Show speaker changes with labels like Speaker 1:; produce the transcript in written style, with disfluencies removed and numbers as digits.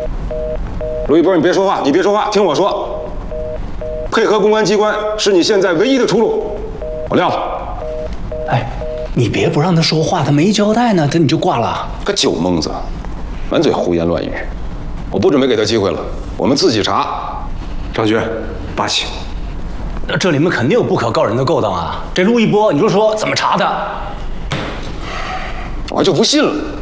Speaker 1: 陆一波，你别说话，你别说话，听我说。配合公安机关是你现在唯一的出路。我撂了。
Speaker 2: 哎，你别不让他说话，他没交代呢，你就挂了。
Speaker 1: 个酒蒙子，满嘴胡言乱语。我不准备给他机会了，我们自己查。
Speaker 3: 张局，八起。
Speaker 2: 这里面肯定有不可告人的勾当啊！这陆一波，你就说怎么查他？
Speaker 1: 我就不信了。